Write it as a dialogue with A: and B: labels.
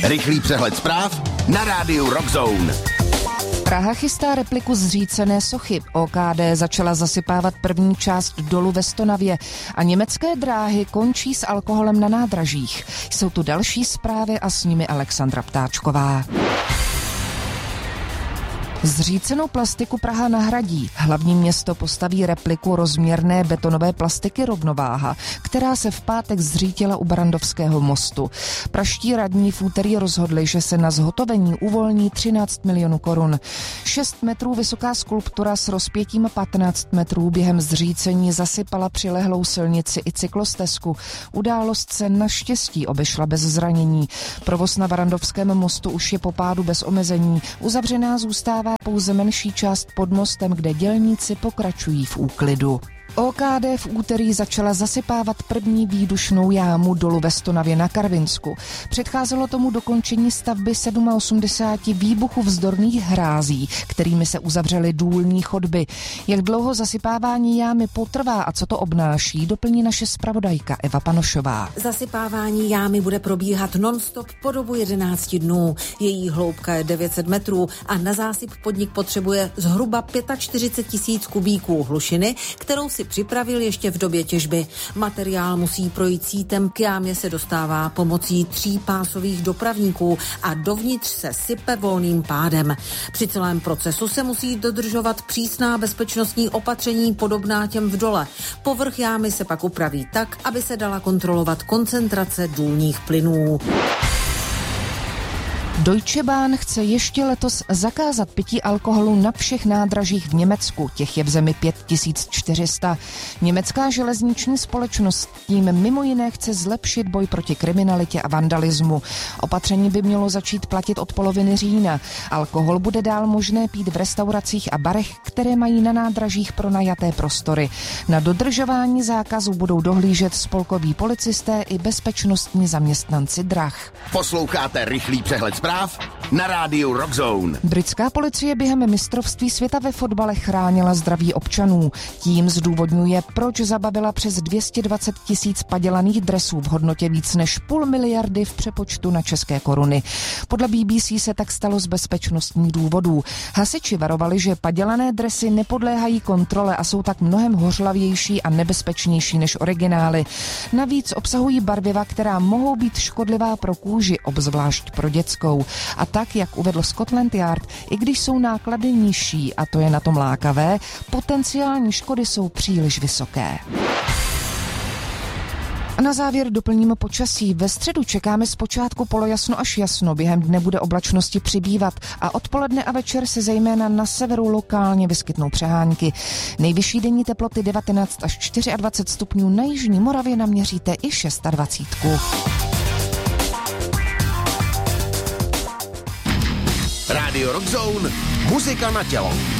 A: Rychlý přehled zpráv na rádiu Rockzone.
B: Praha chystá repliku zřícené sochy. OKD začala zasypávat první část dolu ve Stonavě a německé dráhy končí s alkoholem na nádražích. Jsou tu další zprávy a s nimi Alexandra Ptáčková. Zřícenou plastiku Praha nahradí. Hlavní město postaví repliku rozměrné betonové plastiky Rovnováha, která se v pátek zřítila u Barrandovského mostu. Praští radní v úterý rozhodli, že se na zhotovení uvolní 13 milionů korun. 6 metrů vysoká skulptura s rozpětím 15 metrů během zřícení zasypala přilehlou silnici i cyklostezku. Událost se naštěstí obešla bez zranění. Provoz na Barrandovském mostu už je po pádu bez omezení. Uzavřená zůstává pouze menší část pod mostem, kde dělníci pokračují v úklidu. OKD v úterý začala zasypávat první výdušnou jámu dolu ve Stonavě na Karvinsku. Předcházelo tomu dokončení stavby 87 výbuchů vzdorných hrází, kterými se uzavřely důlní chodby. Jak dlouho zasypávání jámy potrvá a co to obnáší, doplní naše zpravodajka Eva Panošová.
C: Zasypávání jámy bude probíhat non-stop po dobu 11 dnů. Její hloubka je 900 metrů a na zásyp podnik potřebuje zhruba 45 000 kubíků hlušiny, kterou si připravil ještě v době těžby. Materiál musí projít sítem, k jámě se dostává pomocí 3 pásových dopravníků a dovnitř se sype volným pádem. Při celém procesu se musí dodržovat přísná bezpečnostní opatření podobná těm v dole. Povrch jámy se pak upraví tak, aby se dala kontrolovat koncentrace důlních plynů.
B: Deutsche Bahn chce ještě letos zakázat pití alkoholu na všech nádražích v Německu. Těch je v zemi 5400. Německá železniční společnost tím mimo jiné chce zlepšit boj proti kriminalitě a vandalismu. Opatření by mělo začít platit od poloviny října. Alkohol bude dál možné pít v restauracích a barech, které mají na nádražích pronajaté prostory. Na dodržování zákazu budou dohlížet spolkoví policisté i bezpečnostní zaměstnanci drah.
A: Posloucháte rychlý přehled zpráv na rádiu Rockzone.
B: Britská policie během mistrovství světa ve fotbale chránila zdraví občanů. Tím zdůvodňuje, proč zabavila přes 220 000 padělaných dresů v hodnotě víc než 500 miliardy v přepočtu na české koruny. Podle BBC se tak stalo z bezpečnostních důvodů. Hasiči varovali, že padělané dresy nepodléhají kontrole a jsou tak mnohem hořlavější a nebezpečnější než originály. Navíc obsahují barviva, která mohou být škodlivá pro kůži, obzvlášť pro dětskou. A tak, jak uvedl Scotland Yard, i když jsou náklady nižší, a to je na tom lákavé, potenciální škody jsou příliš vysoké. A na závěr doplníme počasí. Ve středu čekáme zpočátku polojasno až jasno, během dne bude oblačnosti přibývat a odpoledne a večer se zejména na severu lokálně vyskytnou přehánky. Nejvyšší denní teploty 19 až 24 stupňů, na jižní Moravě naměříte i 26.
A: Rádio Rockzone, muzika na tělo.